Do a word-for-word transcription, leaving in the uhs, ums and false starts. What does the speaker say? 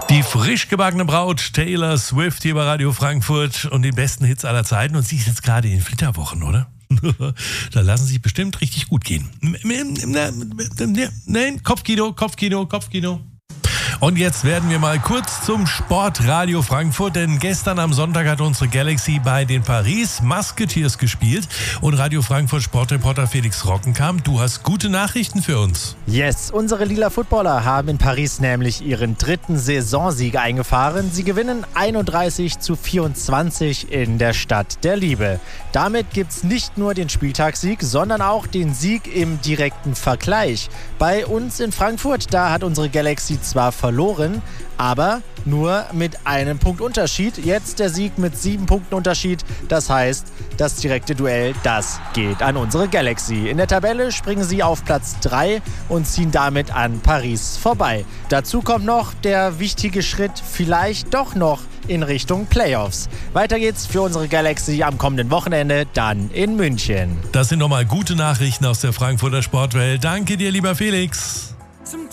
Die frisch gebackene Braut Taylor Swift hier bei Radio Frankfurt und den besten Hits aller Zeiten. Und sie ist jetzt gerade in Flitterwochen, oder? Da lassen sie sich bestimmt richtig gut gehen. Nein, Kopfkino, Kopfkino, Kopfkino. Und jetzt werden wir mal kurz zum Sport Radio Frankfurt, denn gestern am Sonntag hat unsere Galaxy bei den Paris Musketeers gespielt und Radio Frankfurt Sportreporter Felix Rockenkam, du hast gute Nachrichten für uns. Yes, unsere lila Footballer haben in Paris nämlich ihren dritten Saisonsieg eingefahren. Sie gewinnen einunddreißig zu vierundzwanzig in der Stadt der Liebe. Damit gibt's nicht nur den Spieltagssieg, sondern auch den Sieg im direkten Vergleich. Bei uns in Frankfurt, da hat unsere Galaxy zwar verloren, aber nur mit einem Punkt Unterschied. Jetzt der Sieg mit sieben Punkten Unterschied. Das heißt, das direkte Duell, das geht an unsere Galaxy. In der Tabelle springen sie auf Platz drei und ziehen damit an Paris vorbei. Dazu kommt noch der wichtige Schritt, vielleicht doch noch in Richtung Playoffs. Weiter geht's für unsere Galaxy am kommenden Wochenende, dann in München. Das sind nochmal gute Nachrichten aus der Frankfurter Sportwelt. Danke dir, lieber Felix.